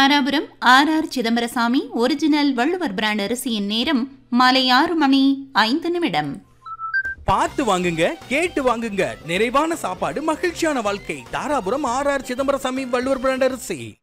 Dharapuram R Chidambarasamy original Valluvar brand அரிசியின் நேரம் மாலை 6:05. பார்த்து வாங்குங்க, கேட்டு வாங்குங்க. நிறைவான சாப்பாடு, மகிழ்ச்சியான வாழ்க்கை. தாராபுரம் ஆர் சிதம்பரசாமி வள்ளுவர் பிராண்ட் அரிசி.